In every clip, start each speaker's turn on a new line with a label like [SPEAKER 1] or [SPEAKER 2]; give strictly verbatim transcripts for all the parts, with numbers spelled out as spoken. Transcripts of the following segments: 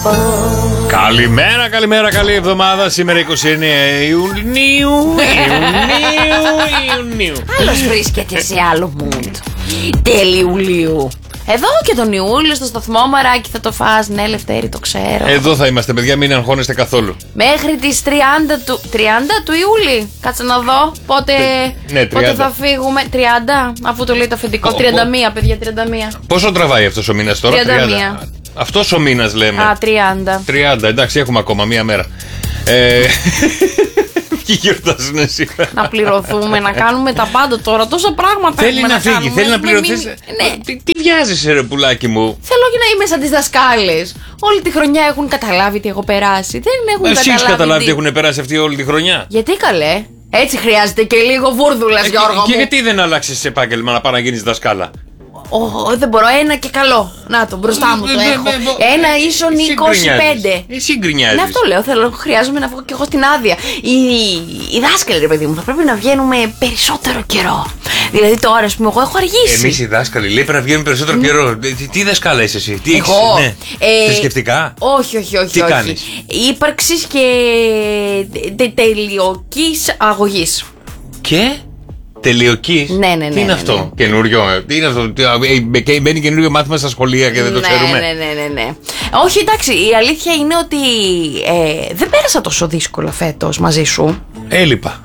[SPEAKER 1] Καλημέρα, καλημέρα, καλή εβδομάδα. Σήμερα είκοσι εννέα Ιουνίου. Ιουνίου, Ιουνίου.
[SPEAKER 2] Άλλος βρίσκεται σε άλλο mood. Τέλη Ιουλίου. Εδώ και τον Ιούλιο στο σταθμό Μαράκι θα το φας. Ναι, Λευτέρη, το ξέρω.
[SPEAKER 1] Εδώ θα είμαστε, παιδιά, μην αγχώνεστε καθόλου.
[SPEAKER 2] Μέχρι τις τριάντα του, τριάντα του Ιούλη. Κάτσε να δω πότε,
[SPEAKER 1] ναι,
[SPEAKER 2] πότε θα φύγουμε. τριάντα, αφού το λέει το αφεντικό. τριάντα μία, παιδιά, τριάντα μία.
[SPEAKER 1] Πόσο τραβάει αυτός ο μήνας τώρα?
[SPEAKER 2] τριάντα μία.
[SPEAKER 1] Αυτός ο μήνας λέμε.
[SPEAKER 2] Α, τριάντα.
[SPEAKER 1] τριάντα, εντάξει, έχουμε ακόμα μία μέρα. Ε... Ποιοι γιορτάζουν σήμερα?
[SPEAKER 2] Να πληρωθούμε, να κάνουμε τα πάντα τώρα. Τόσα πράγματα
[SPEAKER 1] θέλει να,
[SPEAKER 2] να
[SPEAKER 1] φύγει,
[SPEAKER 2] κάνουμε.
[SPEAKER 1] θέλει να πληρωθεί.
[SPEAKER 2] Μην... Ναι.
[SPEAKER 1] Τι, τι βιάζεσαι, ρε πουλάκι μου?
[SPEAKER 2] Θέλω και να είμαι σαν τις δασκάλες. Όλη τη χρονιά έχουν καταλάβει τι έχω περάσει. Δεν έχουν
[SPEAKER 1] Εσύ
[SPEAKER 2] καταλάβει.
[SPEAKER 1] Εσύ έχεις καταλάβει τι έχουν περάσει αυτοί όλη τη χρονιά?
[SPEAKER 2] Γιατί καλέ? Έτσι χρειάζεται και λίγο βούρδουλας, ε, Γιώργο.
[SPEAKER 1] Και,
[SPEAKER 2] και
[SPEAKER 1] γιατί δεν αλλάξεις επάγγελμα να πάει να γίνεις δασκάλα?
[SPEAKER 2] Oh, δεν μπορώ, ένα και καλό. Να το, μπροστά μου το έχω. Ένα ίσον είκοσι πέντε.
[SPEAKER 1] Εσύ γκρινιάζεις.
[SPEAKER 2] Ναι, αυτό λέω. Θέλω, χρειάζομαι να βγω και εγώ στην άδεια. Οι, οι δάσκαλοι, ρε παιδί μου, θα πρέπει να βγαίνουμε περισσότερο καιρό. Δηλαδή τώρα, α πούμε, εγώ έχω αργήσει.
[SPEAKER 1] Εμείς οι δάσκαλοι, λέει, πρέπει να βγαίνουμε περισσότερο καιρό. Τι, τι δασκάλα είσαι εσύ? Τι έχεις? Ναι.
[SPEAKER 2] Ε,
[SPEAKER 1] θρησκευτικά?
[SPEAKER 2] Όχι, όχι, όχι.
[SPEAKER 1] Τι
[SPEAKER 2] όχι.
[SPEAKER 1] κάνεις?
[SPEAKER 2] Ύπαρξης και τε, τελειοκής αγωγής.
[SPEAKER 1] Και τελειοκής.
[SPEAKER 2] Ναι, ναι, ναι.
[SPEAKER 1] Τι είναι
[SPEAKER 2] ναι,
[SPEAKER 1] αυτό?
[SPEAKER 2] Ναι.
[SPEAKER 1] Καινούριο. Τι είναι αυτό? Μπαίνει καινούριο μάθημα στα σχολεία και δεν το
[SPEAKER 2] ναι,
[SPEAKER 1] ξέρουμε.
[SPEAKER 2] Ναι, ναι, ναι, ναι. Όχι, εντάξει, η αλήθεια είναι ότι ε, δεν πέρασα τόσο δύσκολα φέτος μαζί σου.
[SPEAKER 1] Έλειπα.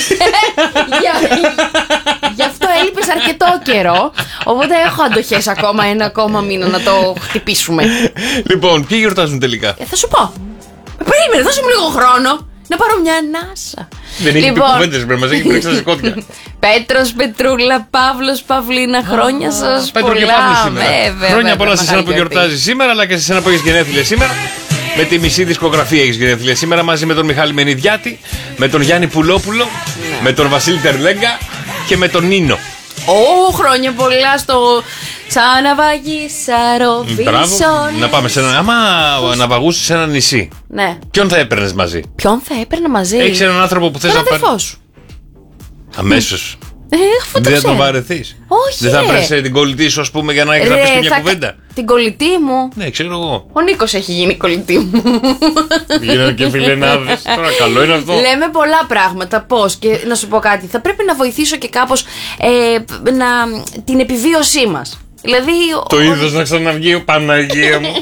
[SPEAKER 2] Για, γι' αυτό έλειπες αρκετό καιρό. Οπότε έχω αντοχές ακόμα ένα ακόμα μήνα να το χτυπήσουμε.
[SPEAKER 1] Λοιπόν, ποιοι γιορτάζουν τελικά?
[SPEAKER 2] Ε, θα σου πω. Περίμενε, δώσε μου λίγο χρόνο. Να πάρω μια ανάσα.
[SPEAKER 1] Δεν έχει λοιπόν... πει κουβέντες, μας έχει πρίξει τα σηκώτια.
[SPEAKER 2] Πέτρος, Πετρούλα, Παύλος, Παυλίνα, χρόνια σας
[SPEAKER 1] Πέτρο
[SPEAKER 2] πολλά.
[SPEAKER 1] και Παύλος σήμερα.
[SPEAKER 2] Βέβαια,
[SPEAKER 1] χρόνια πολλά
[SPEAKER 2] βέβαια,
[SPEAKER 1] σε εσένα που γιορτάζει σήμερα, αλλά και σε εσένα που έχεις γενέθλια σήμερα. Με τη μισή δισκογραφία έχεις γενέθλια σήμερα, μαζί με τον Μιχάλη Μενιδιάτη, με τον Γιάννη Πουλόπουλο, ναι, με τον Βασίλη Τερλέγκα και με τον Νίνο.
[SPEAKER 2] Ω, χρόνια πολλά στο σαν ναυαγίσα Ροβίσον.
[SPEAKER 1] Να πάμε σε ένα. Άμα ναυαγούσες σε ένα νησί,
[SPEAKER 2] ναι,
[SPEAKER 1] ποιον θα έπαιρνες μαζί?
[SPEAKER 2] Ποιον θα έπαιρνα μαζί?
[SPEAKER 1] Έχεις έναν άνθρωπο που θες
[SPEAKER 2] τον
[SPEAKER 1] να πάρεις?
[SPEAKER 2] αδερφό σου.
[SPEAKER 1] Αμέσως.
[SPEAKER 2] Ε, αφού το
[SPEAKER 1] δεν θα τον
[SPEAKER 2] ξέρω.
[SPEAKER 1] βαρεθείς?
[SPEAKER 2] Όχι,
[SPEAKER 1] δεν θα
[SPEAKER 2] ρε.
[SPEAKER 1] βρεις την κολλητή σου, ας πούμε, για να
[SPEAKER 2] Ρε,
[SPEAKER 1] γράψεις και μια
[SPEAKER 2] θα...
[SPEAKER 1] κουβέντα?
[SPEAKER 2] Την κολλητή μου.
[SPEAKER 1] Ναι, ξέρω εγώ.
[SPEAKER 2] Ο Νίκος έχει γίνει κολλητή μου.
[SPEAKER 1] Γίνανε και φιλενάδες. Τώρα καλό είναι αυτό.
[SPEAKER 2] Λέμε πολλά πράγματα. Πώς? Και να σου πω κάτι. Θα πρέπει να βοηθήσω και κάπως ε, να, την επιβίωσή μας. Δηλαδή.
[SPEAKER 1] Το
[SPEAKER 2] ο...
[SPEAKER 1] είδος να ξαναβγεί, Παναγία μου.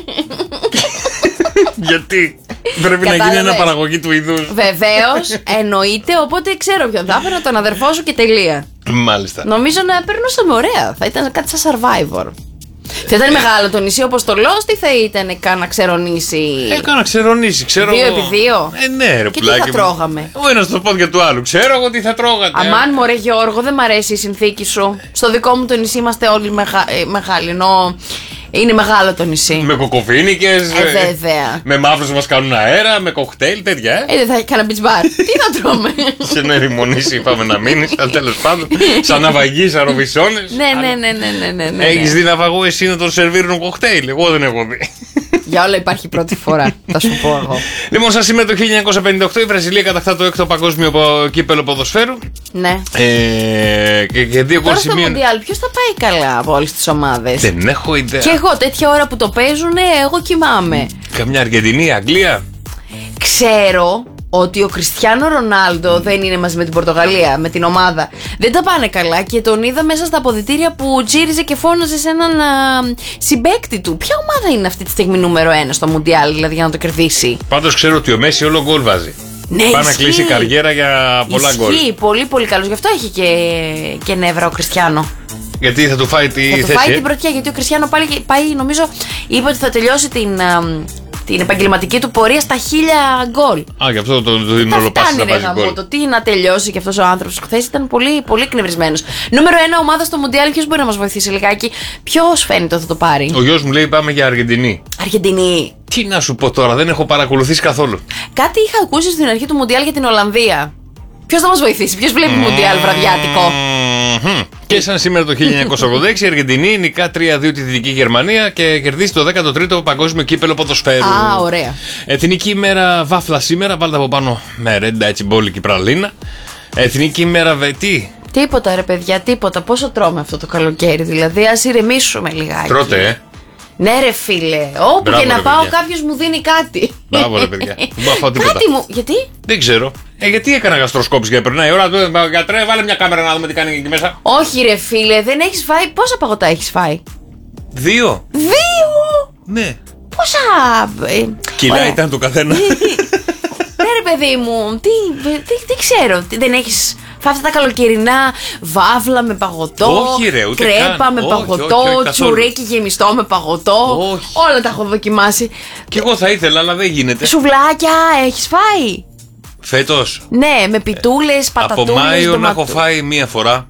[SPEAKER 1] Γιατί? Πρέπει να γίνει ένα παραγωγή του είδους.
[SPEAKER 2] Βεβαίως, εννοείται. Οπότε ξέρω ποιον θα έπαιρνα, τον αδερφό σου και τελεία.
[SPEAKER 1] Μάλιστα.
[SPEAKER 2] Νομίζω να περνούσαμε ωραία. Θα ήταν κάτι σαν Survivor. Θα ήταν μεγάλο το νησί όπως το Lost ή θα ήταν κάνα ξερονήσι?
[SPEAKER 1] Έκανα ξερονήσι, ξέρω
[SPEAKER 2] Δύο
[SPEAKER 1] εγώ.
[SPEAKER 2] επί δύο.
[SPEAKER 1] Ε, ναι, ρε
[SPEAKER 2] Και
[SPEAKER 1] πουλάκι.
[SPEAKER 2] τι θα τρώγαμε?
[SPEAKER 1] Ο ένας στο πόδια του άλλου. Ξέρω εγώ τι θα τρώγατε.
[SPEAKER 2] Αμάν μωρέ Γιώργο, δεν μ' αρέσει η συνθήκη σου. Στο δικό μου το νησί είμαστε όλοι μεγα... ε, μεγάλοι. Ενώ είναι μεγάλο το νησί.
[SPEAKER 1] Με κοκοφίνικες.
[SPEAKER 2] Ε, βέβαια.
[SPEAKER 1] Με μαύρους μας κάνουν αέρα, με κοκτέιλ, τέτοια. Ε,
[SPEAKER 2] Ε, δεν θα έχει κανένα beach bar. Τι θα τρώμε?
[SPEAKER 1] σε ένα ερημονήσι είπαμε να μείνεις, αλλά τέλος πάντων. Σαν ναυαγείς, αροβισώνες.
[SPEAKER 2] Ναι, ναι, ναι, ναι, ναι, ναι, ναι.
[SPEAKER 1] Έχεις δει ναυαγό εσύ να τον σερβίρουν κοκτέιλ? Εγώ δεν έχω δει.
[SPEAKER 2] Για όλα υπάρχει πρώτη φορά, θα σου πω εγώ.
[SPEAKER 1] Λοιπόν, σας σήμερα το χίλια εννιακόσια πενήντα οκτώ η Βραζιλία κατακτά το έκτο παγκόσμιο κύπελο ποδοσφαίρου.
[SPEAKER 2] Ναι.
[SPEAKER 1] Ε, και, και δύο γκολ
[SPEAKER 2] Τώρα στο
[SPEAKER 1] σημείων.
[SPEAKER 2] Μουντιάλ, ποιος θα πάει καλά από όλες τις ομάδες?
[SPEAKER 1] Δεν έχω ιδέα.
[SPEAKER 2] Και εγώ τέτοια ώρα που το παίζουνε, εγώ κοιμάμαι.
[SPEAKER 1] Καμιά Αργεντινή, Αγγλία.
[SPEAKER 2] Ξέρω ότι ο Κριστιάνο Ρονάλντο δεν είναι μαζί με την Πορτογαλία, με την ομάδα. Δεν τα πάνε καλά και τον είδα μέσα στα αποδυτήρια που τσίριζε και φώναζε σε έναν α, συμπαίκτη του. Ποια ομάδα είναι αυτή τη στιγμή νούμερο ένα στο Μουντιάλ, δηλαδή για να το κερδίσει?
[SPEAKER 1] Πάντως ξέρω ότι ο Μέση όλο γκολ βάζει.
[SPEAKER 2] Ναι,
[SPEAKER 1] πάει να κλείσει καριέρα για πολλά γκολ.
[SPEAKER 2] Ισχύει, πολύ πολύ καλός. Γι' αυτό έχει και, και νεύρα ο Κριστιάνο.
[SPEAKER 1] Γιατί θα του φάει τη
[SPEAKER 2] θα
[SPEAKER 1] θέση.
[SPEAKER 2] του φάει
[SPEAKER 1] ε?
[SPEAKER 2] την πρωτιά, γιατί ο Κριστιάνο πάλι πάει, νομίζω, είπε ότι θα τελειώσει την, α, την επαγγελματική του πορεία στα χίλια γκολ.
[SPEAKER 1] Α, γι' αυτό το, το δίνουν όλο πάση να βάζει γκολ.
[SPEAKER 2] Το τι να τελειώσει και αυτός ο άνθρωπος χθες ήταν πολύ, πολύ εκνευρισμένος. Νούμερο ένα ομάδα στο Μουντιάλ, ποιος μπορεί να μας βοηθήσει λιγάκι? Ποιος φαίνεται ότι θα το πάρει?
[SPEAKER 1] Ο γιος μου λέει πάμε για Αργεντινή.
[SPEAKER 2] Αργεντινή.
[SPEAKER 1] Τι να σου πω τώρα, δεν έχω παρακολουθήσει καθόλου.
[SPEAKER 2] Κάτι είχα ακούσει στην αρχή του Μουντιάλ για την Ολλανδία. Ποιος θα μας βοηθήσει, ποιος βλέπει Μουντιάλ βραδιάτικο?
[SPEAKER 1] Mm-hmm. Και σαν σήμερα το χίλια εννιακόσια ογδόντα έξι η Αργεντινή νικά τρία δύο τη Δυτική Γερμανία και κερδίσει το δέκατο τρίτο παγκόσμιο κύπελο ποδοσφαίρου.
[SPEAKER 2] Α, ωραία.
[SPEAKER 1] Εθνική ημέρα βάφλα σήμερα, βάλτε από πάνω με ρέντα έτσι μπόλικη πραλίνα. Εθνική ημέρα βετή.
[SPEAKER 2] Τίποτα ρε παιδιά, τίποτα. Πόσο τρώμε αυτό το καλοκαίρι, δηλαδή ας ηρεμήσουμε λιγάκι.
[SPEAKER 1] Τρώτε, ε.
[SPEAKER 2] Ναι, ρε φίλε. Όπου
[SPEAKER 1] Μπράβο,
[SPEAKER 2] και να
[SPEAKER 1] ρε,
[SPEAKER 2] πάω,
[SPEAKER 1] παιδιά.
[SPEAKER 2] κάποιο μου δίνει κάτι.
[SPEAKER 1] Μπράβο, ρε παιδιά. Δεν μπορώ να φάω τίποτα.
[SPEAKER 2] Κάτι μου. Γιατί?
[SPEAKER 1] Δεν ξέρω. Ε, γιατί έκανα γαστροσκόπηση και περνάει η ώρα του. Γιατρέ, βάλε μια κάμερα να δούμε τι κάνει εκεί μέσα.
[SPEAKER 2] Όχι, ρε φίλε, δεν έχει φάει. Πόσα παγωτά έχει φάει?
[SPEAKER 1] Δύο.
[SPEAKER 2] Δύο!
[SPEAKER 1] Ναι.
[SPEAKER 2] Πόσα. Ε,
[SPEAKER 1] Κιλά
[SPEAKER 2] ωραία.
[SPEAKER 1] ήταν το καθένα.
[SPEAKER 2] Ναι, ρε παιδί μου, τι, τι, τι ξέρω, τι, δεν έχεις φάει αυτά τα καλοκαιρινά βάβλα με παγωτό,
[SPEAKER 1] Όχι, ρε, ούτε
[SPEAKER 2] κρέπα
[SPEAKER 1] καν.
[SPEAKER 2] με
[SPEAKER 1] Όχι,
[SPEAKER 2] παγωτό,
[SPEAKER 1] όχι, όχι, καθόλου.
[SPEAKER 2] τσουρέκι γεμιστό με παγωτό.
[SPEAKER 1] Όχι.
[SPEAKER 2] Όλα τα έχω δοκιμάσει.
[SPEAKER 1] Κι εγώ θα ήθελα, αλλά δεν γίνεται.
[SPEAKER 2] Σουβλάκια έχεις φάει?
[SPEAKER 1] Φέτος.
[SPEAKER 2] Ναι, με πιτούλες, πατατούλες,
[SPEAKER 1] Από Μάιο να
[SPEAKER 2] ντοματού.
[SPEAKER 1] έχω φάει μία φορά.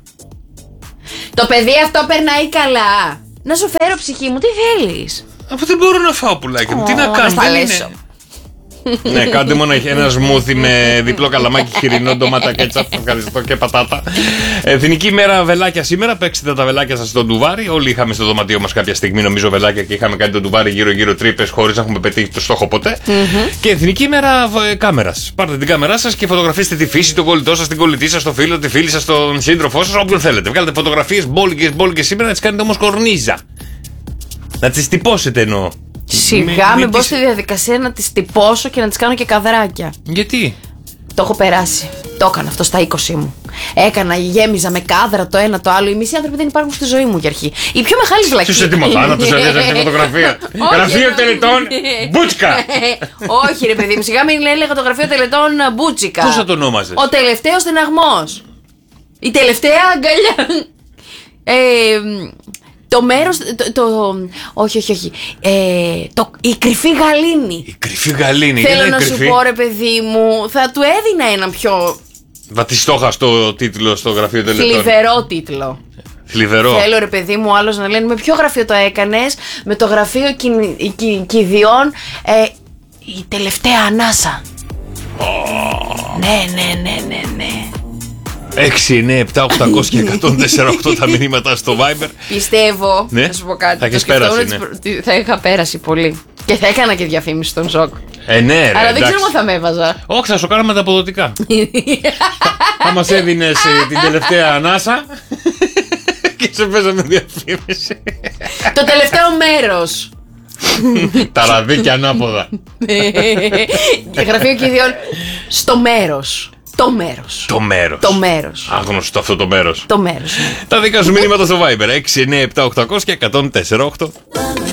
[SPEAKER 2] Το παιδί αυτό περνάει καλά. Να σου φέρω, ψυχή μου, τι θέλεις?
[SPEAKER 1] Αυτό δεν μπορώ να φάω, πουλάκι μου. Τι
[SPEAKER 2] Ω,
[SPEAKER 1] να
[SPEAKER 2] να
[SPEAKER 1] κάνω,
[SPEAKER 2] στα
[SPEAKER 1] δεν
[SPEAKER 2] λέσω.
[SPEAKER 1] είναι. Ναι, κάντε μόνο ένα σμούθι με διπλό καλαμάκι χοιρινό, ντομάτα, κέτσαπ, ευχαριστώ, και πατάτα. Εθνική ημέρα βελάκια σήμερα. Παίξτε τα βελάκια σας στο ντουβάρι. Όλοι είχαμε στο δωματίο μας κάποια στιγμή, νομίζω, βελάκια και είχαμε κάνει το ντουβάρι γύρω-γύρω τρύπες χωρίς να έχουμε πετύχει το στόχο ποτέ.
[SPEAKER 2] Mm-hmm.
[SPEAKER 1] Και εθνική ημέρα κάμερας. Πάρτε την κάμερά σας και φωτογραφίστε τη φύση, τον κολλητό σας, την κολλητή σας, τον φίλο, τη φίλη σας, τον σύντροφό σας, όποιον θέλετε. Βγάλετε φωτογραφίες μπόλικες, μπόλικες σήμερα, να τις κάνετε όμως κορνίζα. Να τις τυπώσετε εννοώ.
[SPEAKER 2] Σιγά
[SPEAKER 1] Μη-
[SPEAKER 2] με
[SPEAKER 1] μη
[SPEAKER 2] μπω
[SPEAKER 1] τις-
[SPEAKER 2] στη διαδικασία να τις τυπώσω και να τις κάνω και καδράκια.
[SPEAKER 1] Γιατί?
[SPEAKER 2] Το έχω περάσει. Το έκανα αυτό στα είκοσι μου. Έκανα, γέμιζα με κάδρα το ένα το άλλο. Οι μισοί άνθρωποι δεν υπάρχουν στη ζωή μου για αρχή. Η πιο μεγάλη βλακία.
[SPEAKER 1] Τους ετοιμοθάνα, τους έδιαζε τη φωτογραφία.
[SPEAKER 2] Όχι,
[SPEAKER 1] Γραφείο
[SPEAKER 2] ρε.
[SPEAKER 1] τελετών, μπούτσικα.
[SPEAKER 2] Όχι, ρε παιδί μου, σιγά μην έλεγα το γραφείο τελετών μπούτσικα.
[SPEAKER 1] Πώς θα το ονόμαζες?
[SPEAKER 2] Ο τελευταίος στεναγμός. Η τελευταία αγκαλιά. Ε, το μέρος. Το, το, όχι, όχι, όχι. Ε, το, η κρυφή γαλήνη.
[SPEAKER 1] Η κρυφή γαλήνη.
[SPEAKER 2] Θέλω
[SPEAKER 1] γιατί
[SPEAKER 2] να
[SPEAKER 1] είναι
[SPEAKER 2] σου
[SPEAKER 1] κρυφή?
[SPEAKER 2] πω, ρε παιδί μου, θα του έδινα έναν πιο
[SPEAKER 1] Βατιστόχαστο τίτλο στο γραφείο τελετών.
[SPEAKER 2] θλιβερό τίτλο.
[SPEAKER 1] Θλιβερό.
[SPEAKER 2] Θέλω, ρε παιδί μου, άλλος να λένε με ποιο γραφείο το έκανες? Με το γραφείο κιν- κι- κηδιών, ε, η τελευταία ανάσα. Ναι, ναι, ναι, ναι, ναι.
[SPEAKER 1] έξι εννιά επτά οκτακόσια εκατόν τέσσερα οκτώ τα μηνύματα στο Viber.
[SPEAKER 2] Πιστεύω,
[SPEAKER 1] Ναι.
[SPEAKER 2] να σου πω κάτι.
[SPEAKER 1] Θα έχεις
[SPEAKER 2] το σκεφτόμουν
[SPEAKER 1] πέρασει,
[SPEAKER 2] τις προ- τι- Θα είχα πέρασει πολύ. Και θα έκανα και διαφήμιση στον Ζοκ.
[SPEAKER 1] Ε, ναι, ρε,
[SPEAKER 2] Αλλά δεν
[SPEAKER 1] εντάξει.
[SPEAKER 2] ξέρω αν θα με έβαζα.
[SPEAKER 1] Όχι, θα σου κάναμε τα αποδοτικά. Θα μας έδινες ε, την τελευταία ανάσα και σε παίζαμε διαφήμιση.
[SPEAKER 2] Το τελευταίο μέρος.
[SPEAKER 1] Τα ραδίκια ανάποδα.
[SPEAKER 2] Γραφείο κηδιών στο μέρος. Το μέρος.
[SPEAKER 1] Το μέρος.
[SPEAKER 2] Το μέρος.
[SPEAKER 1] Άγνωστο αυτό το μέρος.
[SPEAKER 2] Το μέρος.
[SPEAKER 1] Τα δικά σου μηνύματα στο Viber έξι εννιά επτά οκτακόσια εκατόν τέσσερα οκτώ.